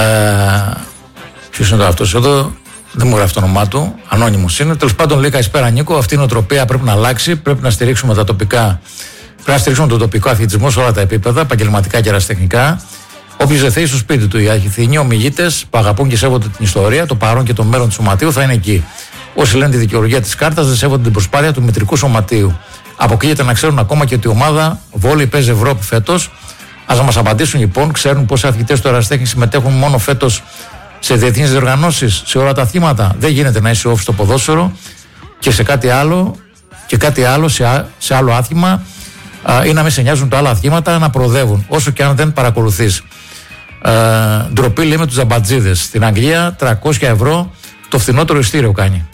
Ποιος είναι τώρα αυτός εδώ? Δεν μου γράφει το όνομά του. Ανώνυμος είναι. Τέλος πάντων, λέει καλησπέρα Νίκο. Αυτή η νοοτροπία πρέπει να αλλάξει. Πρέπει να στηρίξουμε τα τοπικά. Πρέπει να στηρίξουμε τον τοπικό αθλητισμό σε όλα τα επίπεδα, επαγγελματικά και ερασιτεχνικά. Όποιος δεν θέλει στο σπίτι του, οι αληθινοί ομιλητές που αγαπούν και σέβονται την ιστορία, το παρόν και το μέλλον του σωματείου θα είναι εκεί. Όσοι λένε τη δικαιολογία της κάρτας δεν σέβονται την προσπάθεια του μετρικού σωματείου. Αποκλείεται να ξέρουν ακόμα και ότι η ομάδα βόλεϊ παίζει Ευρώπη φέτος. Ας μας απαντήσουν λοιπόν, ξέρουν πόσοι αθλητές του ερασιτέχνη συμμετέχουν μόνο φέτος σε διεθνείς διοργανώσεις, σε όλα τα αθλήματα. Δεν γίνεται να είσαι off στο ποδόσφαιρο και σε κάτι άλλο, σε άλλο άθλημα, ή να μην σε νοιάζουν τα άλλα αθλήματα να προοδεύουν, όσο και αν δεν παρακολουθείς. Ντροπή λέει με τους τζαμπατζίδες. Στην Αγγλία 300 ευρώ το φθηνότερο ειστήριο κάνει.